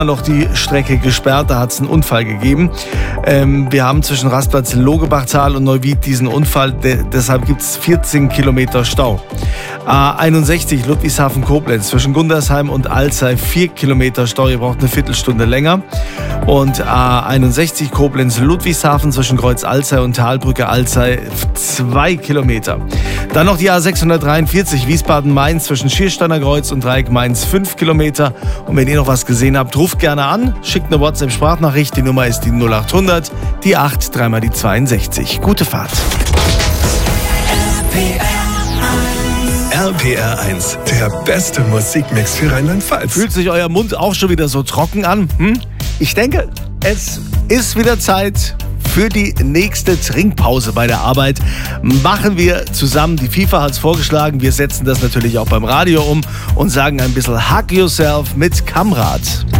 noch die Strecke gesperrt, da hat es einen Unfall gegeben. Wir haben zwischen Rastplatz Logebachtal und Neuwied diesen Unfall, deshalb gibt es 14 Kilometer Stau. A61 Ludwigshafen-Koblenz zwischen Gundersheim und Alzey 4 Kilometer Stau, ihr braucht eine Viertelstunde länger. Und A61 Koblenz-Ludwigshafen zwischen Kreuz Alzey und Talbrücke Alzey 2 Kilometer. Dann noch die A643 Wiesbaden-Mainz zwischen Schiersteiner Kreuz und Dreieck Mainz 5 Kilometer. Und wenn ihr noch was gesehen habt, ruft gerne an, schickt eine WhatsApp-Sprachnachricht. Die Nummer ist die 0800, die 8, dreimal die 62. Gute Fahrt. RPR 1, der beste Musikmix für Rheinland-Pfalz. Fühlt sich euer Mund auch schon wieder so trocken an? Ich denke, es ist wieder Zeit für die nächste Trinkpause bei der Arbeit. Machen wir zusammen. Die FIFA hat es vorgeschlagen. Wir setzen das natürlich auch beim Radio um und sagen ein bisschen Hug Yourself mit Kamrat.